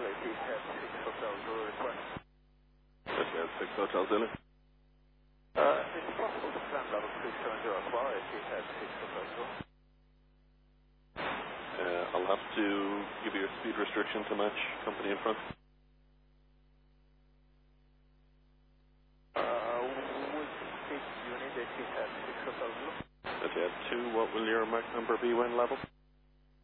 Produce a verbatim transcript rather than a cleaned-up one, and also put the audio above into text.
Etihad six Hotel Zulu request. Etihad six Hotel Zulu. Uh, is it possible to land level two seven zero Aqua, Etihad six Hotel Zulu? Uh, I'll have to give you a speed restriction to match company in front. Uh, which speed unit Etihad six Hotel Zulu? Etihad two, what will your Mach number be when level?